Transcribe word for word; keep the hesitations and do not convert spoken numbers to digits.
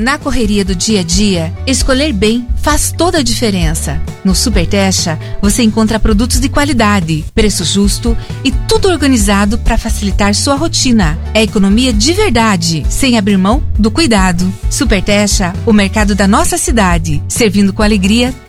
Na correria do dia a dia, escolher bem faz toda a diferença. No Super Techa, você encontra produtos de qualidade, preço justo e tudo organizado para facilitar sua rotina. É economia de verdade, sem abrir mão do cuidado. Super Techa, o mercado da nossa cidade, servindo com alegria